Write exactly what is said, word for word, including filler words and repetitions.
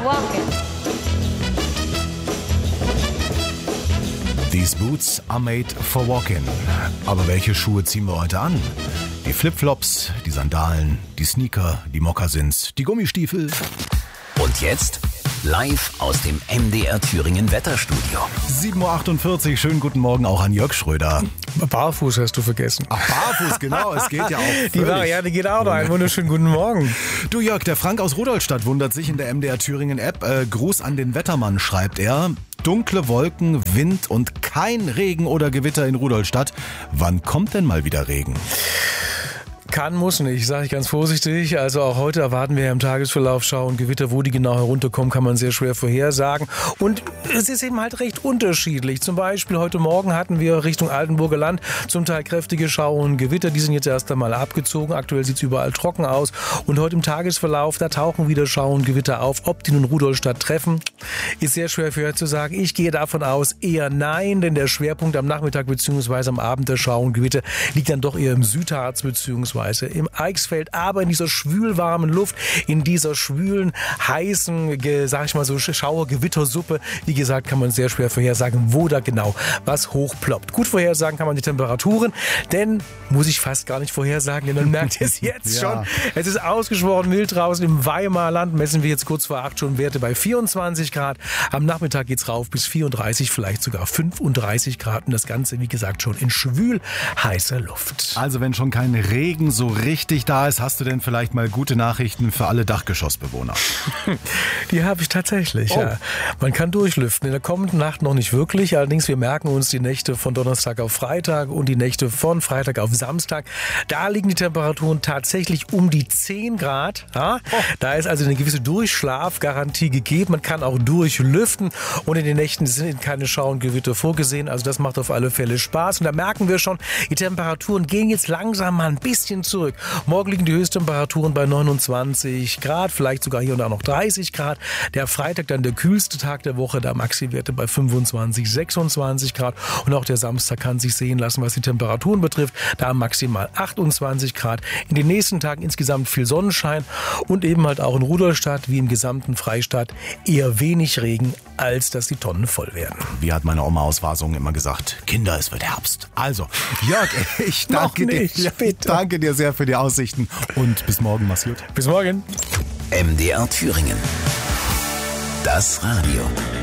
walking. These boots are made for walking. Aber welche Schuhe ziehen wir heute an? Die Flipflops, die Sandalen, die Sneaker, die Mokassins, die Gummistiefel. Und jetzt live aus dem M D R Thüringen Wetterstudio. sieben Uhr achtundvierzig, schönen guten Morgen auch an Jörg Schröder. Barfuß hast du vergessen. Ach, barfuß, genau, es geht ja auch. Die Variante geht auch noch. Einen wunderschönen guten Morgen. Du Jörg, der Frank aus Rudolstadt wundert sich in der M D R Thüringen App. Äh, Gruß an den Wettermann, schreibt er. Dunkle Wolken, Wind und kein Regen oder Gewitter in Rudolstadt. Wann kommt denn mal wieder Regen? Kann, muss nicht, sage ich ganz vorsichtig. Also auch heute erwarten wir im Tagesverlauf Schauer und Gewitter. Wo die genau herunterkommen, kann man sehr schwer vorhersagen. Und es ist eben halt recht unterschiedlich. Zum Beispiel heute Morgen hatten wir Richtung Altenburger Land zum Teil kräftige Schauer und Gewitter. Die sind jetzt erst einmal abgezogen. Aktuell sieht es überall trocken aus. Und heute im Tagesverlauf, da tauchen wieder Schauer und Gewitter auf. Ob die nun Rudolstadt treffen, ist sehr schwer vorherzusagen. Ich gehe davon aus, eher nein, denn der Schwerpunkt am Nachmittag bzw. am Abend der Schauer und Gewitter liegt dann doch eher im Südharz bzw. im Eichsfeld, aber in dieser schwülwarmen Luft, in dieser schwülen, heißen, sag ich mal so, Schauer-Gewittersuppe, wie gesagt, kann man sehr schwer vorhersagen, wo da genau was hochploppt. Gut vorhersagen kann man die Temperaturen, denn muss ich fast gar nicht vorhersagen, denn man merkt es jetzt Ja. schon. Es ist ausgesprochen wild draußen im Weimarland, messen wir jetzt kurz vor acht schon Werte bei vierundzwanzig Grad. Am Nachmittag geht's rauf bis vierunddreißig, vielleicht sogar fünfunddreißig Grad und das Ganze, wie gesagt, schon in schwül heißer Luft. Also wenn schon kein Regen so richtig da ist, hast du denn vielleicht mal gute Nachrichten für alle Dachgeschossbewohner? Die habe ich tatsächlich, Oh. ja. Man kann durchlüften. In der kommenden Nacht noch nicht wirklich. Allerdings, wir merken uns die Nächte von Donnerstag auf Freitag und die Nächte von Freitag auf Samstag. Da liegen die Temperaturen tatsächlich um die zehn Grad. Ja? Oh. Da ist also eine gewisse Durchschlafgarantie gegeben. Man kann auch durchlüften und in den Nächten sind keine Schauer und Gewitter vorgesehen. Also das macht auf alle Fälle Spaß. Und da merken wir schon, die Temperaturen gehen jetzt langsam mal ein bisschen zurück. Morgen liegen die Höchsttemperaturen bei neunundzwanzig Grad, vielleicht sogar hier und da noch dreißig Grad. Der Freitag dann der kühlste Tag der Woche, da Maxi-Werte bei fünfundzwanzig, sechsundzwanzig Grad. Und auch der Samstag kann sich sehen lassen, was die Temperaturen betrifft. Da maximal achtundzwanzig Grad. In den nächsten Tagen insgesamt viel Sonnenschein und eben halt auch in Rudolstadt wie im gesamten Freistaat eher wenig Regen, als dass die Tonnen voll werden. Wie hat meine Oma aus Wasungen immer gesagt, Kinder, es wird Herbst. Also, Jörg, ich danke Noch nicht, dir. Ja, bitte. Danke dir sehr für die Aussichten und bis morgen, mach's gut. Bis morgen. M D R Thüringen. Das Radio.